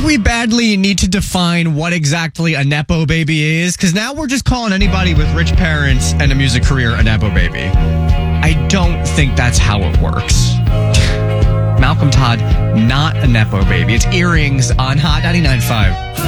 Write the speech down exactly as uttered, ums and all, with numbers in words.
we badly need to define what exactly a Nepo baby is, because now we're just calling anybody with rich parents and a music career a Nepo baby. I don't think that's how it works. Malcolm Todd, not a Nepo baby. It's Earrings on Hot ninety-nine point five.